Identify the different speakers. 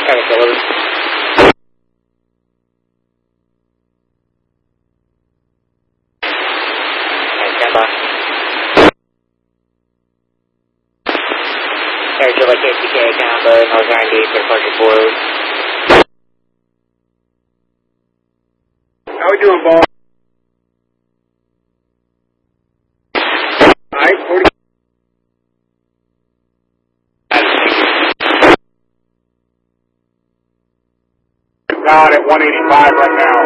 Speaker 1: Air Juliet KCK, number North 90 for departure for.
Speaker 2: How we doing, ball? Alright, 40. Down at 185 right now.